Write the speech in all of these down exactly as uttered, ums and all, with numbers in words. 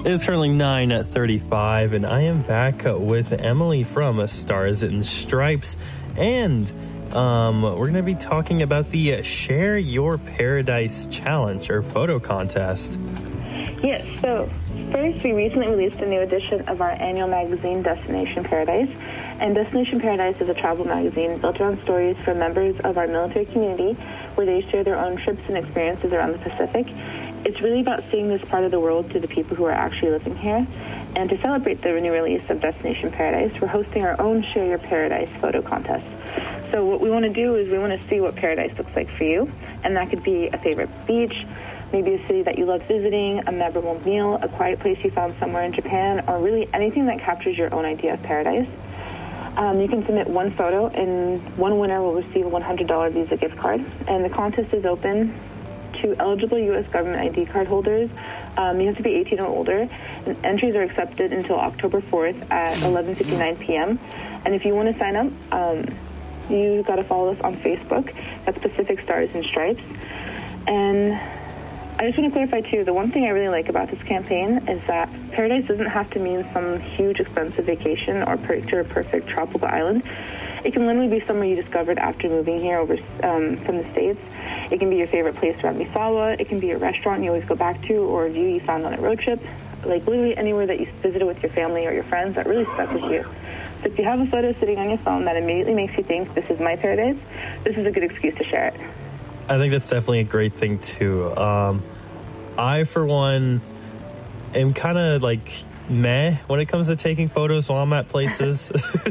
It is currently nine thirty-five, and I am back with Emily from Stars and Stripes, and um, we're going to be talking about the Share Your Paradise Challenge, or photo contest. Yes, so first, we recently released a new edition of our annual magazine, Destination Paradise. And Destination Paradise is a travel magazine built around stories from members of our military community, where they share their own trips and experiences around the Pacific. It's really about seeing this part of the world to the people who are actually living here. And to celebrate the new release of Destination Paradise, we're hosting our own Share Your Paradise photo contest. So what we want to do is we want to see what paradise looks like for you. And that could be a favorite beach, maybe a city that you love visiting, a memorable meal, a quiet place you found somewhere in Japan, or really anything that captures your own idea of paradise. Um, you can submit one photo, and one winner will receive a one hundred dollars Visa gift card. And the contest is open to eligible U S government I D card holders. Um, you have to be eighteen or older. And entries are accepted until October fourth at eleven fifty-nine p.m. And if you want to sign up, um, you got to follow us on Facebook. That's Pacific Stars and Stripes. And I just want to clarify, too, the one thing I really like about this campaign is that paradise doesn't have to mean some huge, expensive vacation or picture a perfect tropical island. It can literally be somewhere you discovered after moving here over um, from the States. It can be your favorite place around Misawa. It can be a restaurant you always go back to, or a view you found on a road trip. Like, literally anywhere that you visited with your family or your friends that really stuck with you. So if you have a photo sitting on your phone that immediately makes you think, this is my paradise, this is a good excuse to share it. I think that's definitely a great thing, too. Um, I, for one, am kind of, like, meh when it comes to taking photos while I'm at places.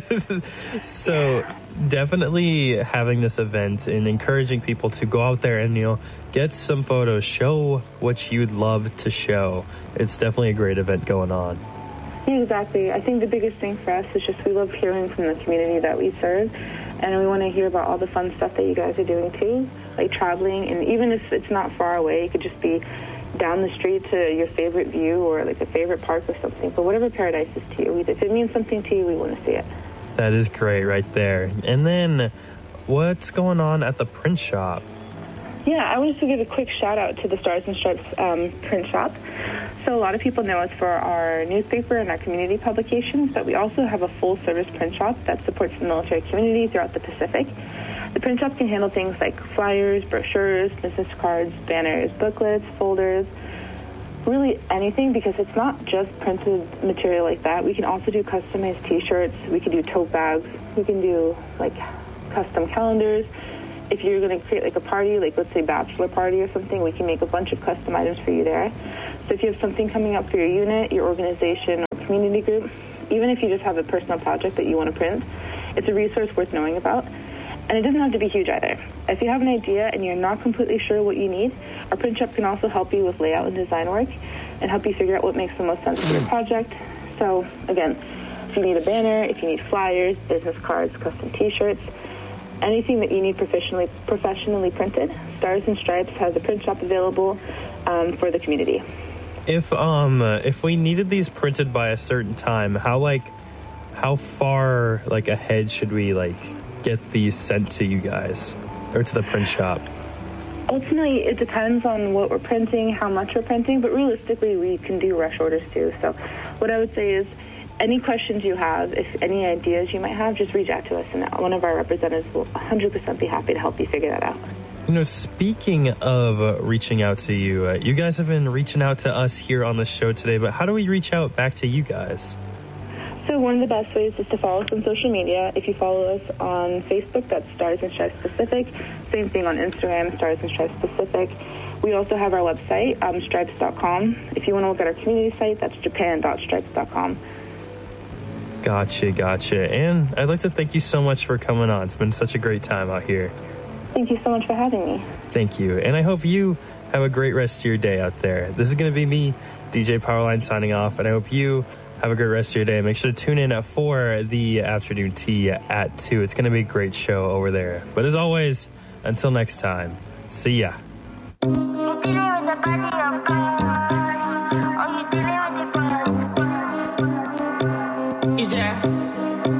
So definitely having this event and encouraging people to go out there and, you know, get some photos, show what you'd love to show. It's definitely a great event going on. Yeah, exactly. I think the biggest thing for us is just we love hearing from the community that we serve, and we want to hear about all the fun stuff that you guys are doing too, like traveling. And even if it's not far away, it could just be down the street to your favorite view or like a favorite park or something. But whatever paradise is to you, if it means something to you, we want to see it. That is great right there. And then what's going on at the print shop? Yeah, I wanted to give a quick shout out to the Stars and Stripes um, print shop. So a lot of people know us for our newspaper and our community publications, but we also have a full-service print shop that supports the military community throughout the Pacific. The print shop can handle things like flyers, brochures, business cards, banners, booklets, folders, really anything, because it's not just printed material like that. We can also do customized T-shirts. We can do tote bags. We can do, like, custom calendars. If you're going to create, like, a party, like, let's say bachelor party or something, we can make a bunch of custom items for you there. So if you have something coming up for your unit, your organization, or community group, even if you just have a personal project that you want to print, it's a resource worth knowing about. And it doesn't have to be huge either. If you have an idea and you're not completely sure what you need, our print shop can also help you with layout and design work and help you figure out what makes the most sense for your project. So, again, if you need a banner, if you need flyers, business cards, custom T-shirts, anything that you need professionally professionally printed, Stars and Stripes has a print shop available um, for the community. If um if we needed these printed by a certain time, how like how far like ahead should we like get these sent to you guys or to the print shop? Ultimately, it depends on what we're printing, how much we're printing, but realistically, we can do rush orders too. So what I would say is, any questions you have, if any ideas you might have, just reach out to us, and one of our representatives will one hundred percent be happy to help you figure that out. You know, speaking of uh, reaching out to you, uh, you guys have been reaching out to us here on the show today, but how do we reach out back to you guys? So one of the best ways is to follow us on social media. If you follow us on Facebook, that's Stars and Stripes Pacific. Same thing on Instagram, Stars and Stripes Pacific. We also have our website, um, stripes dot com. If you want to look at our community site, that's japan dot stripes dot com. Gotcha, gotcha. And I'd like to thank you so much for coming on. It's been such a great time out here. Thank you so much for having me. Thank you. And I hope you have a great rest of your day out there. This is going to be me, D J Powerline, signing off. And I hope you have a great rest of your day. Make sure to tune in for the afternoon tea at two. It's going to be a great show over there. But as always, until next time, see ya.